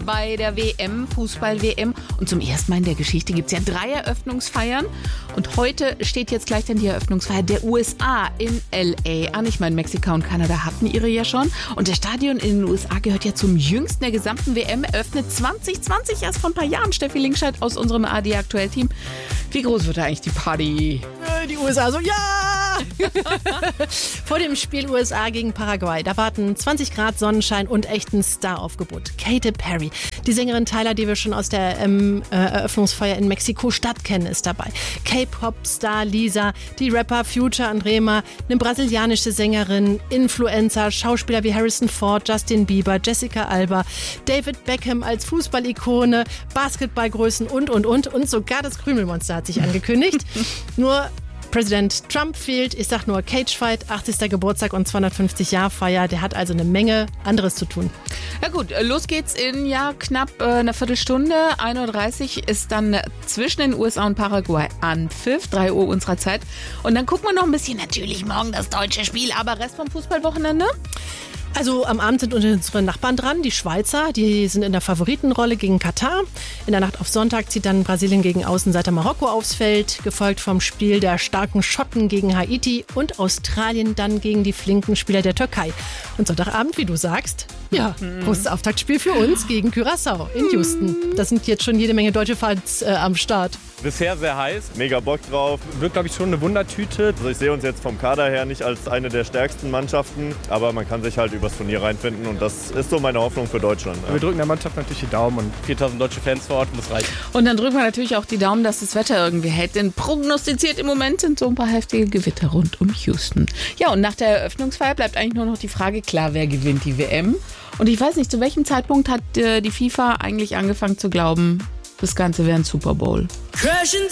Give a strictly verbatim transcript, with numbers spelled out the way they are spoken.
bei der W M, Fußball-W M. Und zum ersten Mal in der Geschichte gibt es ja drei Eröffnungsfeiern. Und heute steht jetzt gleich dann die Eröffnungsfeier der U S A in L A an. Ich meine, Mexiko und Kanada hatten ihre ja schon. Und das Stadion in den U S A gehört ja zum jüngsten der gesamten W M. Eröffnet zwanzig zwanzig, erst vor ein paar Jahren. Steffi Linkscheid aus unserem A D Aktuell-Team. Wie groß wird da eigentlich die Party? Die U S A so, ja! Vor dem Spiel U S A gegen Paraguay, da warten zwanzig Grad Sonnenschein und echten Staraufgebot. Katy Perry, die Sängerin Tyler, die wir schon aus der ähm, äh, Eröffnungsfeier in Mexiko-Stadt kennen, ist dabei. K-Pop-Star Lisa, die Rapper Future und Rema, eine brasilianische Sängerin, Influencer, Schauspieler wie Harrison Ford, Justin Bieber, Jessica Alba, David Beckham als Fußballikone, Basketballgrößen und, und, und. Und sogar das Krümelmonster hat sich angekündigt. Nur Präsident Trump fehlt. Ich sag nur Cagefight, achtzigster Geburtstag und zweihundertfünfzig Jahr Feier. Der hat also eine Menge anderes zu tun. Ja gut, los geht's in ja knapp äh, einer Viertelstunde. ein Uhr dreißig ist dann zwischen den U S A und Paraguay Anpfiff, drei Uhr unserer Zeit. Und dann gucken wir noch ein bisschen, natürlich morgen das deutsche Spiel, aber Rest vom Fußballwochenende? Also am Abend sind unsere Nachbarn dran, die Schweizer, die sind in der Favoritenrolle gegen Katar. In der Nacht auf Sonntag zieht dann Brasilien gegen Außenseiter Marokko aufs Feld, gefolgt vom Spiel der starken Schotten gegen Haiti und Australien dann gegen die flinken Spieler der Türkei. Und Sonntagabend, wie du sagst, ja, großes Auftaktspiel für uns gegen Curaçao in Houston. Da sind jetzt schon jede Menge deutsche Fans äh, am Start. Bisher sehr heiß, mega Bock drauf. Wird, glaube ich, schon eine Wundertüte. Also ich sehe uns jetzt vom Kader her nicht als eine der stärksten Mannschaften, aber man kann sich halt übers Turnier reinfinden und das ist so meine Hoffnung für Deutschland. Ja. Wir drücken der Mannschaft natürlich die Daumen und viertausend deutsche Fans vor Ort muss reichen. Und dann drücken wir natürlich auch die Daumen, dass das Wetter irgendwie hält, denn prognostiziert im Moment sind so ein paar heftige Gewitter rund um Houston. Ja, und nach der Eröffnungsfeier bleibt eigentlich nur noch die Frage, klar, wer gewinnt die W M? Und ich weiß nicht, zu welchem Zeitpunkt hat äh, die FIFA eigentlich angefangen zu glauben, das Ganze wäre ein Super Bowl?